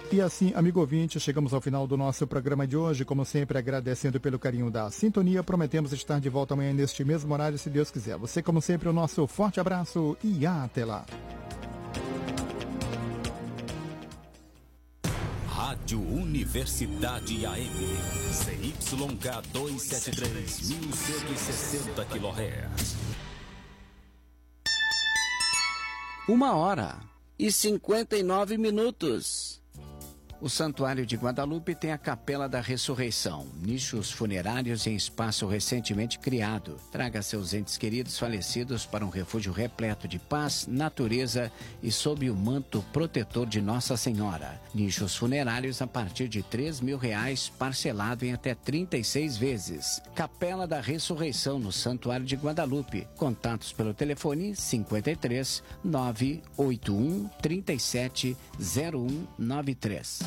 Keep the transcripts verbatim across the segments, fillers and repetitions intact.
E assim, amigo ouvinte, chegamos ao final do nosso programa de hoje. Como sempre, agradecendo pelo carinho da sintonia. Prometemos estar de volta amanhã neste mesmo horário, se Deus quiser. Você, como sempre, o nosso forte abraço e até lá. Rádio Universidade A M, C Y K duzentos e setenta e três, mil cento e sessenta quilohertz. Uma hora e cinquenta e nove minutos. O Santuário de Guadalupe tem a Capela da Ressurreição, nichos funerários em espaço recentemente criado. Traga seus entes queridos falecidos para um refúgio repleto de paz, natureza e sob o manto protetor de Nossa Senhora. Nichos funerários a partir de três mil reais, parcelado em até trinta e seis vezes. Capela da Ressurreição no Santuário de Guadalupe. Contatos pelo telefone cinquenta e três, nove oito um, trinta e sete, zero um nove três.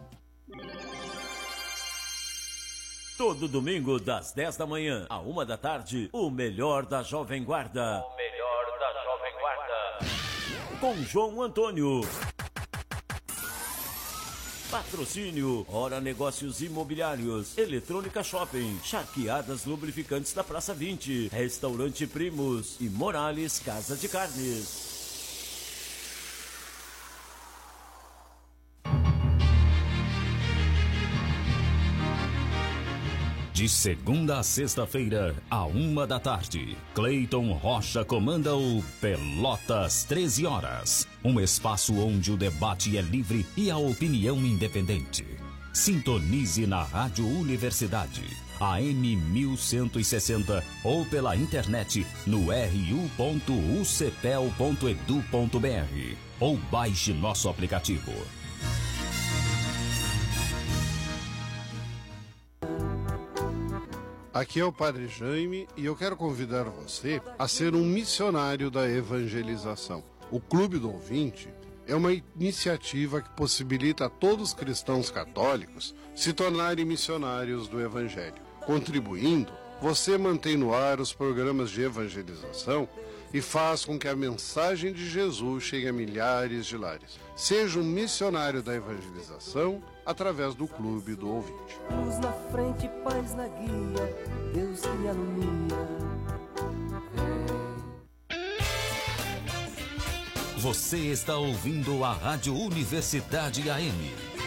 Todo domingo, das dez da manhã à uma da tarde, o melhor da Jovem Guarda. O melhor da Jovem Guarda. Com João Antônio. Patrocínio, Hora Negócios Imobiliários, Eletrônica Shopping, Charqueadas Lubrificantes da Praça vinte, Restaurante Primos e Morales Casa de Carnes. De segunda a sexta-feira, à uma da tarde, Cleiton Rocha comanda o Pelotas treze horas. Um espaço onde o debate é livre e a opinião independente. Sintonize na Rádio Universidade, A M mil cento e sessenta, ou pela internet no r u ponto u c p e l ponto e d u ponto b r, ou baixe nosso aplicativo. Aqui é o Padre Jaime e eu quero convidar você a ser um missionário da evangelização. O Clube do Ouvinte é uma iniciativa que possibilita a todos os cristãos católicos se tornarem missionários do Evangelho. Contribuindo, você mantém no ar os programas de evangelização e faz com que a mensagem de Jesus chegue a milhares de lares. Seja um missionário da evangelização através do Clube do Ouvinte. Luz na frente, paz na guia, Deus que me alumia. Você está ouvindo a Rádio Universidade A M.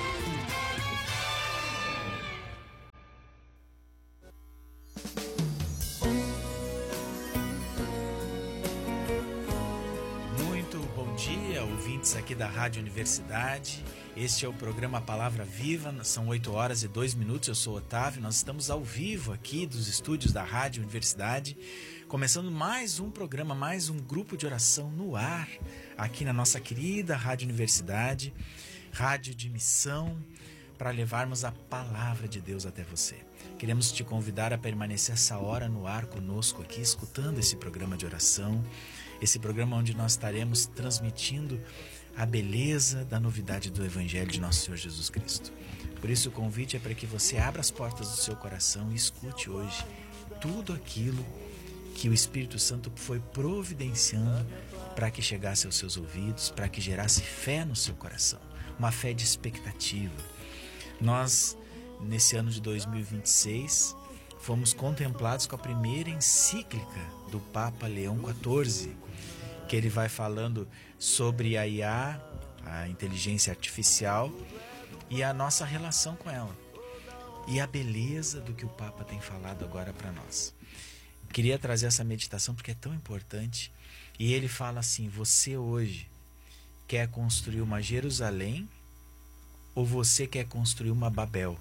Muito bom dia, ouvintes aqui da Rádio Universidade. Este é o programa Palavra Viva, são oito horas e dois minutos, eu sou o Otávio, nós estamos ao vivo aqui dos estúdios da Rádio Universidade, começando mais um programa, mais um grupo de oração no ar, aqui na nossa querida Rádio Universidade, rádio de missão, para levarmos a Palavra de Deus até você. Queremos te convidar a permanecer essa hora no ar conosco aqui, escutando esse programa de oração, esse programa onde nós estaremos transmitindo a beleza da novidade do Evangelho de nosso Senhor Jesus Cristo. Por isso o convite é para que você abra as portas do seu coração e escute hoje tudo aquilo que o Espírito Santo foi providenciando para que chegasse aos seus ouvidos, para que gerasse fé no seu coração, uma fé de expectativa. Nós, nesse ano de dois mil e vinte e seis, fomos contemplados com a primeira encíclica do Papa Leão quatorze, que ele vai falando sobre a I A, a inteligência artificial, e a nossa relação com ela. E a beleza do que o Papa tem falado agora para nós. Queria trazer essa meditação porque é tão importante. E ele fala assim: você hoje quer construir uma Jerusalém ou você quer construir uma Babel?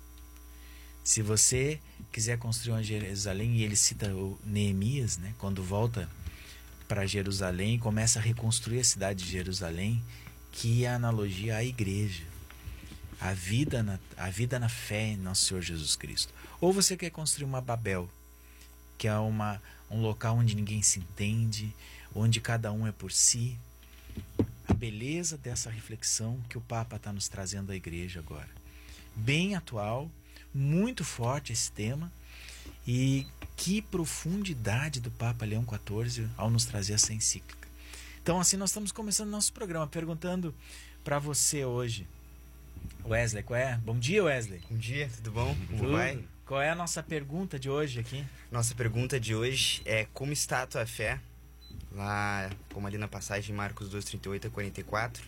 Se você quiser construir uma Jerusalém, e ele cita o Neemias, né, quando volta para Jerusalém, começa a reconstruir a cidade de Jerusalém, que é a analogia à igreja, a vida na, a vida na fé em nosso Senhor Jesus Cristo. Ou você quer construir uma Babel, que é uma, um local onde ninguém se entende, onde cada um é por si. A beleza dessa reflexão que o Papa está nos trazendo à igreja agora. Bem atual, muito forte esse tema, e que profundidade do Papa Leão quatorze ao nos trazer essa encíclica. Então assim nós estamos começando nosso programa perguntando para você hoje: Wesley, qual é? Bom dia, Wesley. Bom dia, tudo bom? Como Tudo. vai? Qual é a nossa pergunta de hoje aqui? Nossa pergunta de hoje é: como está a tua fé? Lá, como ali na passagem Marcos dois, trinta e oito a quarenta e quatro.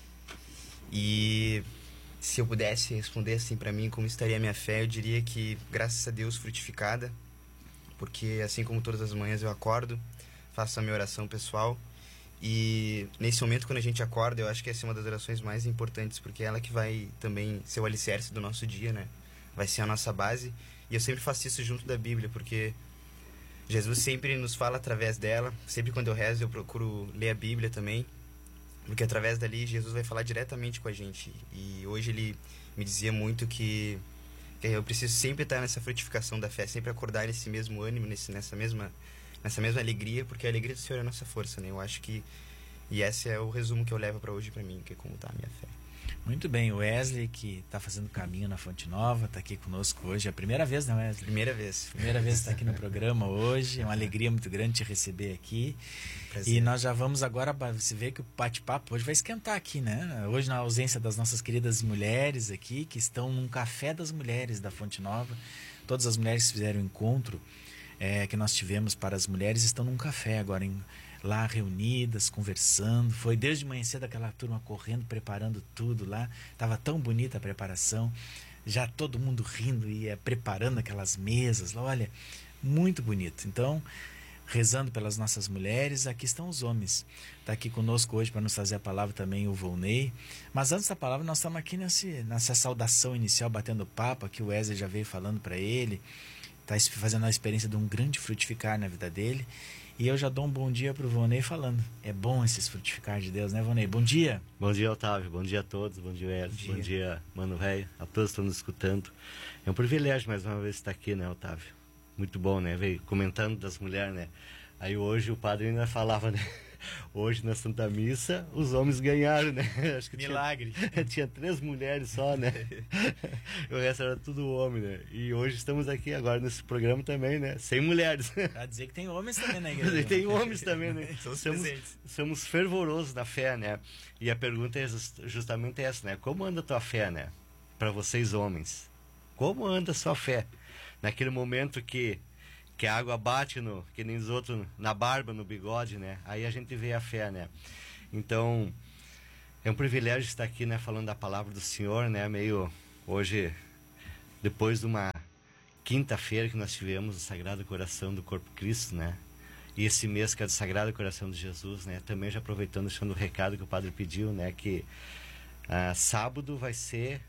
E se eu pudesse responder assim pra mim, como estaria a minha fé, eu diria que, graças a Deus, frutificada. Porque assim como todas as manhãs eu acordo, faço a minha oração pessoal. E nesse momento, quando a gente acorda, eu acho que essa é uma das orações mais importantes, porque é ela que vai também ser o alicerce do nosso dia, né? Vai ser a nossa base. E eu sempre faço isso junto da Bíblia, porque Jesus sempre nos fala através dela. Sempre quando eu rezo, eu procuro ler a Bíblia também, porque através dali Jesus vai falar diretamente com a gente. E hoje ele me dizia muito que, que eu preciso sempre estar nessa frutificação da fé, sempre acordar nesse mesmo ânimo, nesse, nessa mesma... nessa mesma alegria, porque a alegria do Senhor é a nossa força, né? Eu acho que... E esse é o resumo que eu levo para hoje para mim, que é como tá a minha fé. Muito bem, o Wesley, que está fazendo caminho na Fonte Nova, está aqui conosco hoje. É a primeira vez, né, Wesley? Primeira vez. Primeira vez que está aqui no programa hoje. É uma alegria muito grande te receber aqui. Prazer. E nós já vamos agora, você vê que o bate-papo hoje vai esquentar aqui, né? Hoje, na ausência das nossas queridas mulheres aqui, que estão num café das mulheres da Fonte Nova. Todas as mulheres que fizeram o encontro é, que nós tivemos para as mulheres estão num café agora, em, lá reunidas, conversando. Foi desde manhã cedo aquela turma correndo, preparando tudo lá. Estava tão bonita a preparação. Já todo mundo rindo e é, preparando aquelas mesas lá. Olha, muito bonito. Então, rezando pelas nossas mulheres, aqui estão os homens. Está aqui conosco hoje para nos trazer a palavra também o Volney. Mas antes da palavra, nós estamos aqui nesse, nessa saudação inicial, batendo papo. Aqui o Wesley já veio falando para ele. Está fazendo a experiência de um grande frutificar na vida dele. E eu já dou um bom dia para o Vonei falando. É bom esses frutificar de Deus, né, Vonei? Bom dia. Bom dia, Otávio. Bom dia a todos. Bom dia, Wesley. Bom, bom dia, Mano Velho. A todos que estão nos escutando. É um privilégio mais uma vez estar aqui, né, Otávio? Muito bom, né? Veio comentando das mulheres, né? Aí hoje o padre ainda falava, né? Hoje na Santa Missa os homens ganharam, né? Acho que milagre. Tinha, tinha três mulheres só, né? O resto era tudo homem, né? E hoje estamos aqui agora nesse programa também, né? Sem mulheres. Pra dizer que tem homens também na igreja. Tem homens também, né? Somos, somos, somos fervorosos na fé, né? E a pergunta é justamente essa, né? Como anda a tua fé, né? Para vocês homens. Como anda a sua fé? Naquele momento que que a água bate, no, que nem os outros, na barba, no bigode, né? Aí a gente vê a fé, né? Então, é um privilégio estar aqui, né? Falando da palavra do Senhor, né? Meio, hoje, depois de uma quinta-feira que nós tivemos o Sagrado Coração do Corpo Cristo, né? E esse mês que é do Sagrado Coração de Jesus, né? Também já aproveitando, deixando o recado que o padre pediu, né? Que ah, sábado vai ser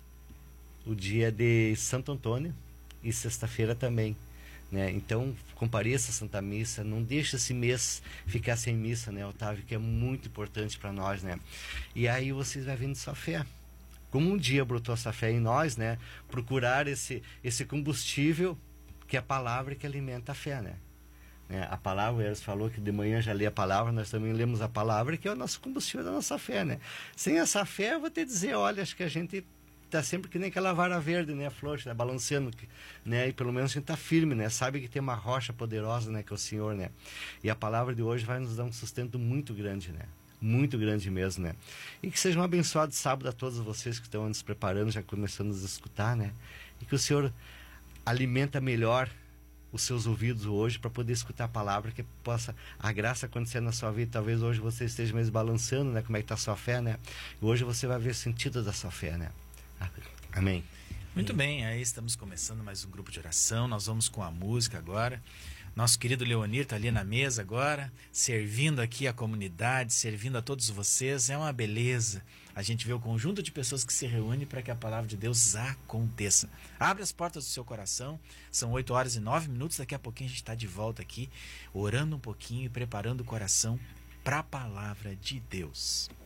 o dia de Santo Antônio e sexta-feira também. Né? Então, compareça a Santa Missa, não deixe esse mês ficar sem missa, né, Otávio, que é muito importante para nós, né? E aí vocês vão vendo sua fé. Como um dia brotou essa fé em nós, né? Procurar esse, esse combustível que é a palavra que alimenta a fé, né? né? A palavra, eles falou que de manhã já lê a palavra, nós também lemos a palavra, que é o nosso combustível da nossa fé, né? Sem essa fé, eu vou te dizer, olha, acho que a gente tá sempre que nem aquela vara verde, né, flor, tá balançando, né, e pelo menos a gente tá firme, né, sabe que tem uma rocha poderosa, né, que é o Senhor, né, e a palavra de hoje vai nos dar um sustento muito grande, né, muito grande mesmo, né, e que seja um abençoado sábado a todos vocês que estão nos preparando, já começando a nos escutar, né, e que o Senhor alimenta melhor os seus ouvidos hoje para poder escutar a palavra, que possa a graça acontecer na sua vida. Talvez hoje você esteja mesmo balançando, né, como é que tá a sua fé, né, e hoje você vai ver o sentido da sua fé, né. Amém. Muito bem, aí estamos começando mais um grupo de oração. Nós vamos com a música agora. Nosso querido Leonir está ali na mesa agora, servindo aqui a comunidade, servindo a todos vocês. É uma beleza a gente ver o conjunto de pessoas que se reúne para que a palavra de Deus aconteça. Abre as portas do seu coração. São oito horas e nove minutos. Daqui a pouquinho a gente está de volta aqui, orando um pouquinho e preparando o coração para a palavra de Deus.